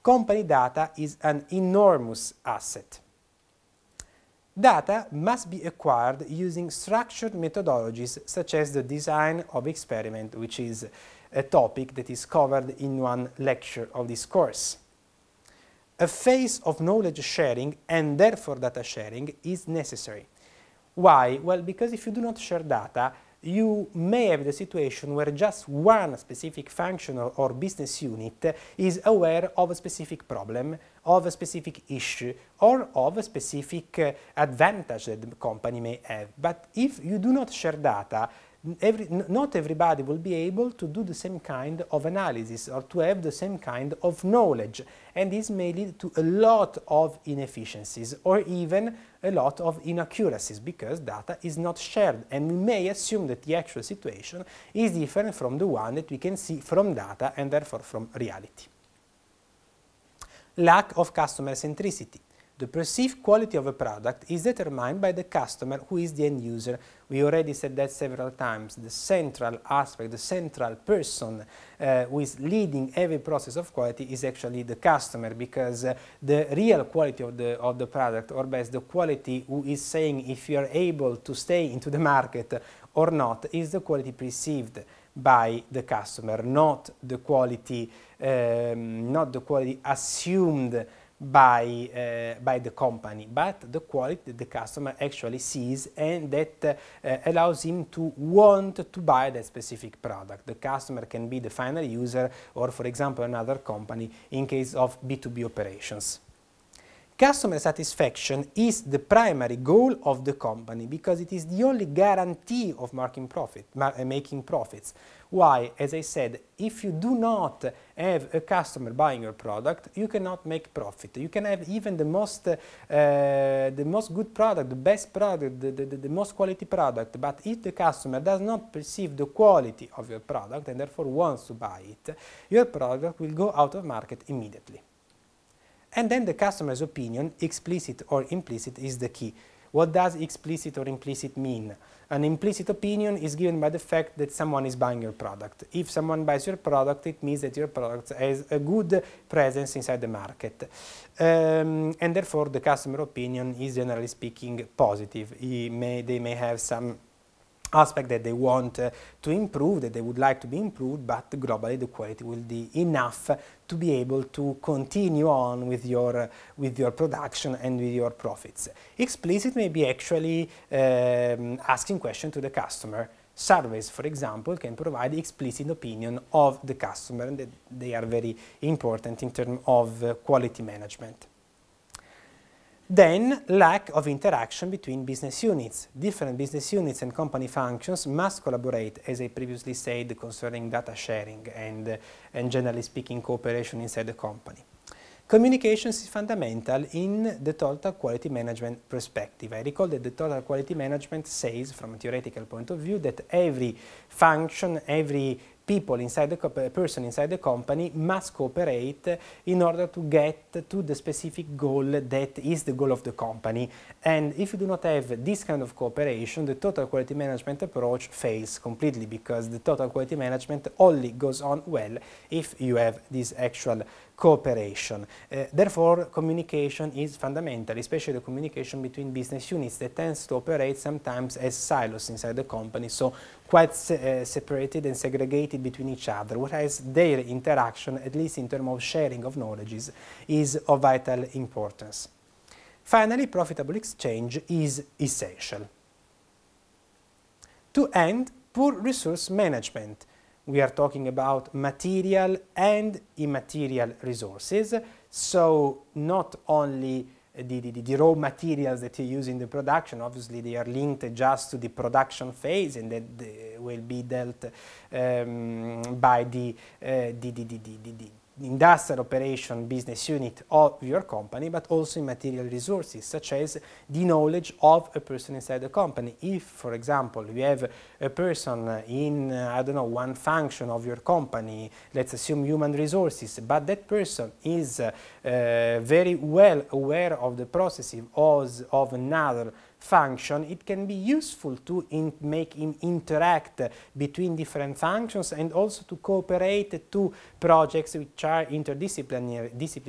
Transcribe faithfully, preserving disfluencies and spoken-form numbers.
company data is an enormous asset. Data must be acquired using structured methodologies such as the design of experiment, which is a topic that is covered in one lecture of this course. A phase of knowledge sharing and therefore data sharing is necessary. Why? Well, because if you do not share data, you may have the situation where just one specific function or, or business unit is aware of a specific problem, of a specific issue, or of a specific uh, advantage that the company may have. But if you do not share data, Every, not everybody will be able to do the same kind of analysis or to have the same kind of knowledge, and this may lead to a lot of inefficiencies or even a lot of inaccuracies because data is not shared, and we may assume that the actual situation is different from the one that we can see from data and therefore from reality. Lack of customer centricity. The perceived quality of a product is determined by the customer, who is the end user. We already said that several times. The central aspect, the central person uh, who is leading every process of quality is actually the customer, because uh, the real quality of the, of the product, or best the quality who is saying if you are able to stay into the market or not, is the quality perceived by the customer, not the quality, um, not the quality assumed by, uh, by the company, but the quality that the customer actually sees and that uh, allows him to want to buy that specific product. The customer can be the final user or, for example, another company in case of B two B operations. Customer satisfaction is the primary goal of the company because it is the only guarantee of making profit, making profits. Why? As I said, if you do not have a customer buying your product, you cannot make profit. You can have even the most, uh, the most good product, the best product, the, the, the most quality product, but if the customer does not perceive the quality of your product and therefore wants to buy it, your product will go out of market immediately. And then the customer's opinion, explicit or implicit, is the key. What does explicit or implicit mean? An implicit opinion is given by the fact that someone is buying your product. If someone buys your product, it means that your product has a good presence inside the market. Um, and therefore, the customer opinion is, generally speaking, positive. He may, they may have some aspect that they want uh, to improve, that they would like to be improved, but globally the quality will be enough to be able to continue on with your, uh, with your production and with your profits. Explicit may be actually um, asking questions to the customer. Surveys, for example, can provide explicit opinion of the customer, and that they are very important in terms of uh, quality management. Then, lack of interaction between business units. Different business units and company functions must collaborate, as I previously said, concerning data sharing and, uh, and generally speaking, cooperation inside the company. Communications is fundamental in the total quality management perspective. I recall that the total quality management says, from a theoretical point of view, that every function, every people inside the person inside the company must cooperate in order to get to the specific goal that is the goal of the company. And if you do not have this kind of cooperation, the total quality management approach fails completely, because the total quality management only goes on well if you have this actual cooperation. Uh, therefore, communication is fundamental, especially the communication between business units that tends to operate sometimes as silos inside the company, so quite se uh, separated and segregated between each other, whereas their interaction, at least in terms of sharing of knowledge, is of vital importance. Finally, profitable exchange is essential. To end, poor resource management. We are talking about material and immaterial resources, so not only the, the, the raw materials that you use in the production, obviously they are linked just to the production phase and that will be dealt um, by the, uh, the, the, the, the, the industrial operation business unit of your company, but also in material resources, such as the knowledge of a person inside the company. If, for example, you have a person in, uh, I don't know, one function of your company, let's assume human resources, but that person is uh, uh, very well aware of the processes of, of another function, it can be useful to in make him interact between different functions and also to cooperate to projects which are interdisciplinary,